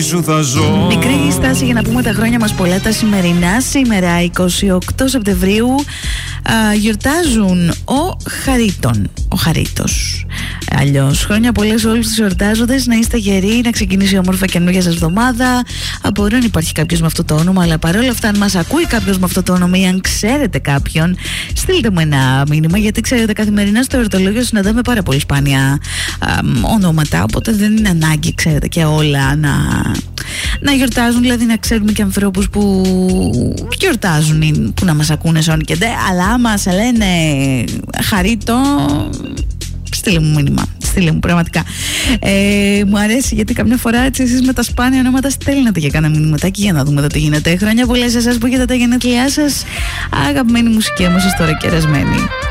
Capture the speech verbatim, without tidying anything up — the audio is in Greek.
Μικρή στάση για να πούμε τα χρόνια μας πολλά τα σημερινά. Σήμερα εικοστή όγδοη Σεπτεμβρίου α, γιορτάζουν ο Χαρίτων, ο Χαρίτος αλλιώς. Χρόνια πολλά σε όλους τους γιορτάζοντες. Να είστε γεροί, να ξεκινήσει όμορφα καινούργια σας εβδομάδα. Μπορεί να υπάρχει κάποιος με αυτό το όνομα, αλλά παρόλα αυτά, αν μας ακούει κάποιος με αυτό το όνομα ή αν ξέρετε κάποιον, στείλτε μου ένα μήνυμα, γιατί ξέρετε, καθημερινά στο εορτολόγιο συναντάμε πάρα πολύ σπάνια α, ονόματα. Οπότε δεν είναι ανάγκη, ξέρετε, και όλα να, να γιορτάζουν. Δηλαδή, να ξέρουμε και ανθρώπους που γιορτάζουν ή που να μας ακούνε σώνει και ντε, αλλά άμα σε λένε Χαρίτο, στείλε μου μήνυμα. Στείλε μου, πραγματικά. Ε, μου αρέσει γιατί καμιά φορά έτσι εσείς με τα σπάνια ονόματα στέλνετε και κάνα μηνυματάκι για να δούμε εδώ τι γίνεται. Χρόνια πολλά σε εσάς που έχετε τα γενέθλιά σας. Αγαπημένη μουσική όμως τώρα κερασμένη.